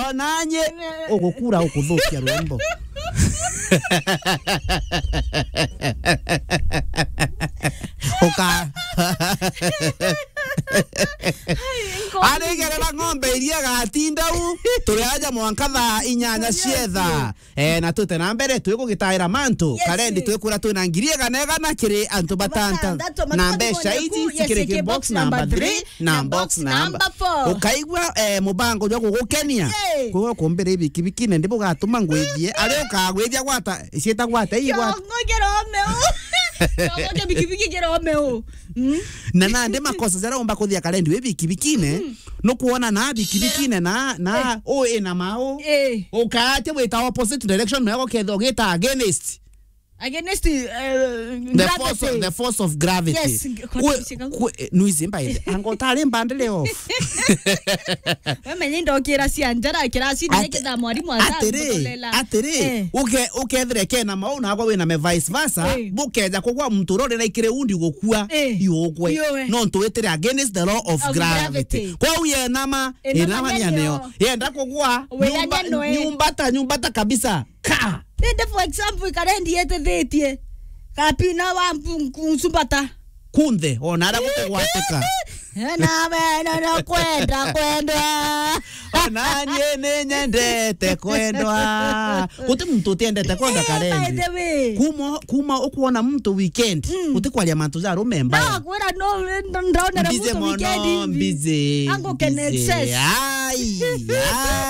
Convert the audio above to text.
onanye ugukura ukuthukia rwimbo oka Aregerera ng'ombe iria gatindau turiaja mwankatha inyanya cietha na tute na mbere twigugitaira mantu karendi twikura twina ngiriega negana kiri antu batanta na mbeca ici cikiri box number 3 na box number 4 ukaigwa mubango jo gugukenia kugo kumbere ibiki nende bugatuma ngwithie ari ukagwithia gwata cieta gwata igwa Ngoja bikibiki geromeo. Na nande makosa zara omba kuthia karendi we bikibikine no kuona na bikibikine na o ina mao ukate wita opposite direction na yako ketho gita against the force of gravity. Yes. Nuizimba ile angotale mbandele off. Wewe ndo kira si anjara kira si nekeda mwalimu azamulela. Atere ukethre kena mau na we na me vice versa bukeja kwa mtu rore na ikire undi gukua yogwe no ntuwetere against the law of gravity. Kwa uye nama ni aneo yenda kugwa nyumbata kabisa ka. For example, karendi yete thetie. Kapina wa msumbata. Kunde, onara kutegwateka. Na bena no kwenda. Onanye nyendete kwendwa. Uti mtu tiendete kwenda karendi. Kuma ukuona mtu weekend. Uti kwalia mantu za remember. Na kwenda no ndaona mtu weekend. Busy. Ango can access. Ai.